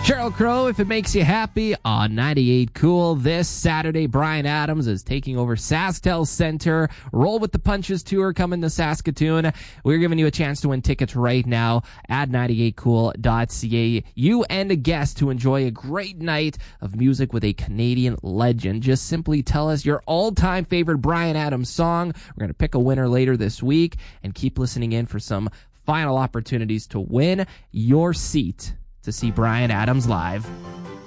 Sheryl Crow, If It Makes You Happy on 98 Cool. This Saturday, Bryan Adams is taking over SaskTel Center. Roll with the Punches tour coming to Saskatoon. We're giving you a chance to win tickets right now at 98cool.ca. You and a guest to enjoy a great night of music with a Canadian legend. Just simply tell us your all-time favorite Bryan Adams song. We're going to pick a winner later this week and keep listening in for some final opportunities to win your seat to see Bryan Adams live.